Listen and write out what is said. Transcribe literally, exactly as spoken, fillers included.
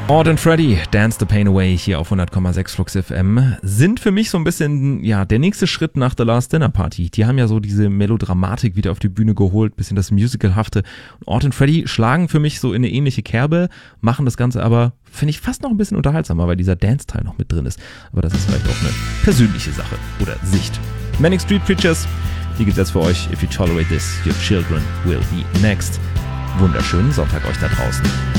Ord and Freddy, Dance the Pain Away hier auf hundert Komma sechs Flux F M sind für mich so ein bisschen, ja, der nächste Schritt nach The Last Dinner Party. Die haben ja so diese Melodramatik wieder auf die Bühne geholt, bisschen das Musicalhafte. Und Ord and Freddy schlagen für mich so in eine ähnliche Kerbe, machen das Ganze aber, finde ich, fast noch ein bisschen unterhaltsamer, weil dieser Dance-Teil noch mit drin ist. Aber das ist vielleicht auch eine persönliche Sache oder Sicht. Manic Street Preachers, die gibt's jetzt für euch. If you tolerate this, your children will be next. Wunderschönen Sonntag euch da draußen.